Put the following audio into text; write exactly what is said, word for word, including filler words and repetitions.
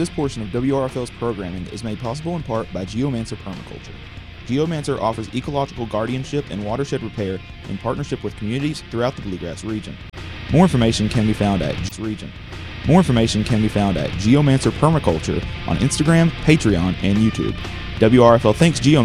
This portion of W R F L's programming is made possible in part by Geomancer Permaculture. Geomancer offers ecological guardianship and watershed repair in partnership with communities throughout the Bluegrass region. More information can be found at this region. More information can be found at Geomancer Permaculture on Instagram, Patreon, and YouTube. W R F L thanks Geomancer